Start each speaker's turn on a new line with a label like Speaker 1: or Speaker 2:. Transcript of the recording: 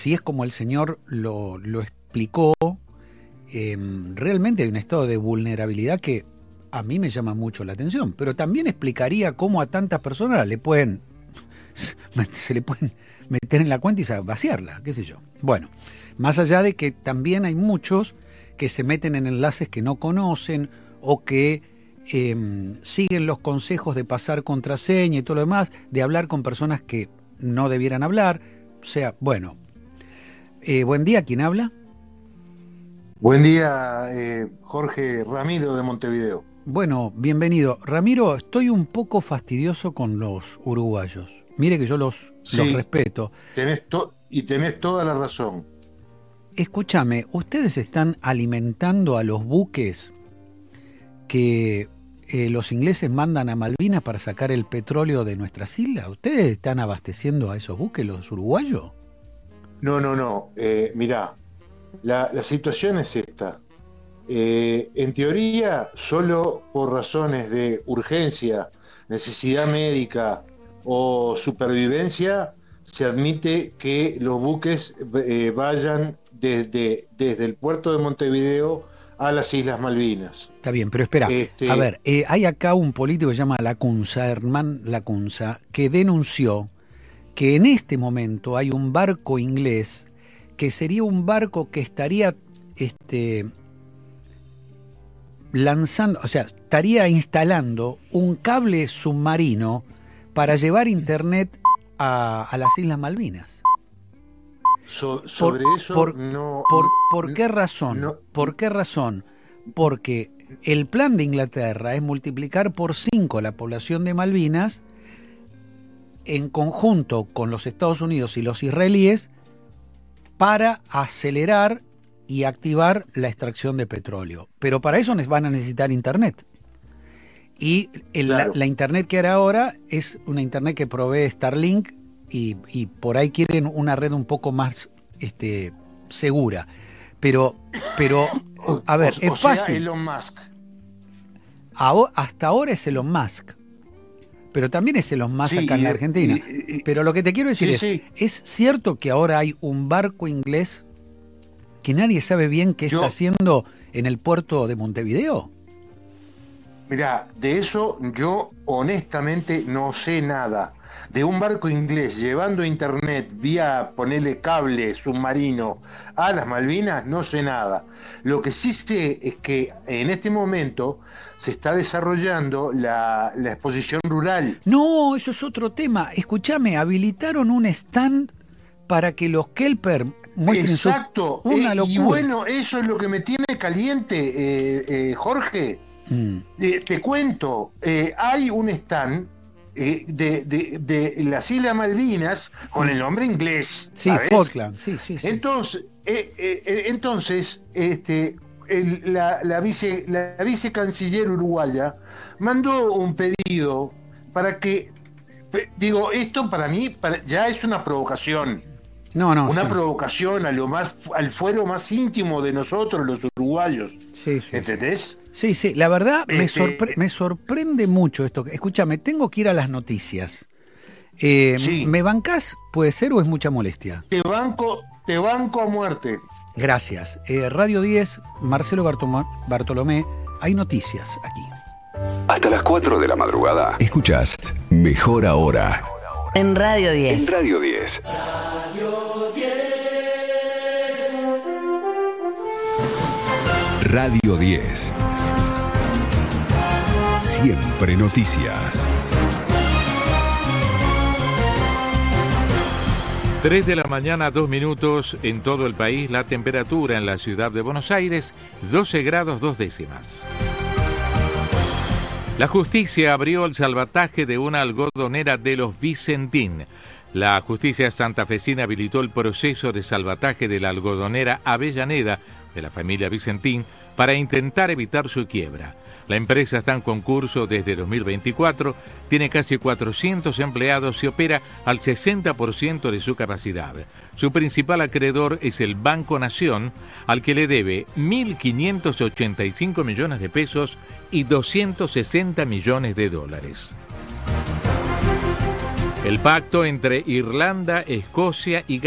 Speaker 1: si es como el señor lo explicó, realmente hay un estado de vulnerabilidad que a mí me llama mucho la atención, pero también explicaría cómo a tantas personas se le pueden meter en la cuenta y vaciarla, qué sé yo. Bueno, más allá de que también hay muchos que se meten en enlaces que no conocen o que siguen los consejos de pasar contraseña y todo lo demás, de hablar con personas que no debieran hablar. O sea, bueno. Buen día, ¿quién habla?
Speaker 2: Buen día, Jorge Ramiro de Montevideo.
Speaker 1: Bueno, bienvenido. Ramiro, estoy un poco fastidioso con los uruguayos. Mire que yo los respeto.
Speaker 2: Tenés toda la razón.
Speaker 1: Escúchame, ¿ustedes están alimentando a los buques que los ingleses mandan a Malvinas para sacar el petróleo de nuestras islas? ¿Ustedes están abasteciendo a esos buques, los uruguayos?
Speaker 2: No. Mirá, la situación es esta. En teoría, solo por razones de urgencia, necesidad médica o supervivencia, se admite que los buques vayan desde el puerto de Montevideo a las Islas Malvinas.
Speaker 1: Está bien, pero espera, a ver, hay acá un político que se llama Lacunza, Herman Lacunza, que denunció que en este momento hay un barco inglés que sería un barco que estaría lanzando, o sea, estaría instalando un cable submarino para llevar internet a las Islas Malvinas. ¿Por qué razón?
Speaker 2: No.
Speaker 1: ¿Por qué razón? Porque el plan de Inglaterra es multiplicar por 5 la población de Malvinas en conjunto con los Estados Unidos y los israelíes para acelerar y activar la extracción de petróleo. Pero para eso van a necesitar internet. Y
Speaker 2: Claro.
Speaker 1: la internet que hará ahora es una internet que provee Starlink y por ahí quieren una red un poco más segura. Pero a ver, es fácil.
Speaker 2: Elon Musk.
Speaker 1: Hasta ahora es Elon Musk. Pero también es Elon Musk acá en la Argentina. Pero lo que te quiero decir ¿es cierto que ahora hay un barco inglés que nadie sabe bien qué está haciendo en el puerto de Montevideo?
Speaker 2: Mirá, de eso yo honestamente no sé nada. De un barco inglés llevando internet vía ponerle cable submarino a las Malvinas, no sé nada. Lo que sí sé es que en este momento se está desarrollando la exposición rural.
Speaker 1: No, eso es otro tema. Escúchame, habilitaron un stand para que los kelper muestren
Speaker 2: Exacto.
Speaker 1: Una locura.
Speaker 2: Y bueno, eso es lo que me tiene caliente, Jorge. Te cuento, hay un stand de las Islas Malvinas con el nombre inglés.
Speaker 1: Sí,
Speaker 2: ¿sabes?
Speaker 1: Falkland, sí.
Speaker 2: Entonces, la vicecanciller uruguaya mandó un pedido para que, digo, esto para mí ya es una provocación. Una provocación al fuero más íntimo de nosotros, los uruguayos.
Speaker 1: Sí.
Speaker 2: ¿Entendés?
Speaker 1: Sí, la verdad me sorprende mucho esto. Escúchame, tengo que ir a las noticias. ¿Me bancás? ¿Puede ser o es mucha molestia?
Speaker 2: Te banco a muerte.
Speaker 1: Gracias. Radio 10, Marcelo Bartolomé, hay noticias aquí.
Speaker 3: Hasta las 4 de la madrugada. Escuchás Mejor Ahora.
Speaker 4: En Radio 10.
Speaker 3: En Radio 10. Radio 10. Siempre noticias.
Speaker 5: 3 de la mañana, 2 minutos en todo el país. La temperatura en la ciudad de Buenos Aires, 12 grados 2 décimas. La justicia abrió el salvataje de una algodonera de los Vicentín. La justicia santafesina habilitó el proceso de salvataje de la algodonera Avellaneda de la familia Vicentín para intentar evitar su quiebra. La empresa está en concurso desde 2024, tiene casi 400 empleados y opera al 60% de su capacidad. Su principal acreedor es el Banco Nación, al que le debe 1.585 millones de pesos y 260 millones de dólares. El pacto entre Irlanda, Escocia y